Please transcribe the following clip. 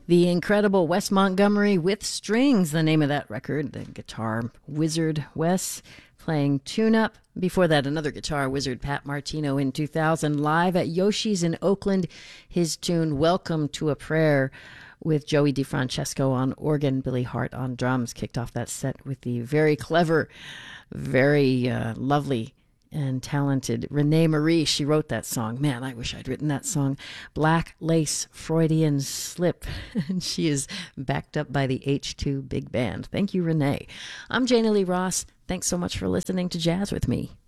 The incredible Wes Montgomery with Strings, the name of that record. The guitar wizard Wes playing tune-up. Before that, another guitar wizard, Pat Martino, in 2000, live at Yoshi's in Oakland. His tune, Welcome to a Prayer, with Joey DeFrancesco on organ, Billy Hart on drums. Kicked off that set with the very clever, very lovely and talented Renee Marie. She wrote that song. Man, I wish I'd written that song. Black Lace Freudian Slip. And she is backed up by the H2 Big Band. Thank you, Renee. I'm Jana Lee Ross. Thanks so much for listening to Jazz with Me.